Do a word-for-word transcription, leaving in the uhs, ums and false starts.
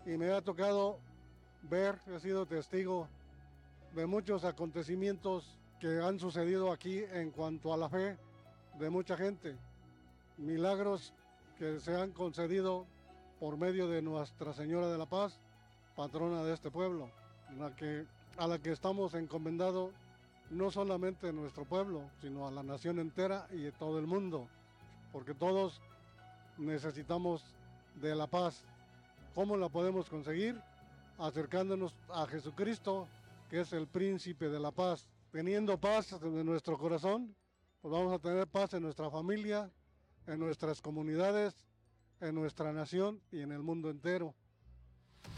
y me ha tocado ver, he sido testigo de muchos acontecimientos que han sucedido aquí en cuanto a la fe de mucha gente, milagros que se han concedido por medio de Nuestra Señora de la Paz, patrona de este pueblo, la que, a la que estamos encomendados no solamente nuestro pueblo, sino a la nación entera y de todo el mundo, porque todos necesitamos de la paz. ¿Cómo la podemos conseguir? Acercándonos a Jesucristo, que es el príncipe de la paz. Teniendo paz en nuestro corazón, pues vamos a tener paz en nuestra familia, en nuestras comunidades, en nuestra nación y en el mundo entero.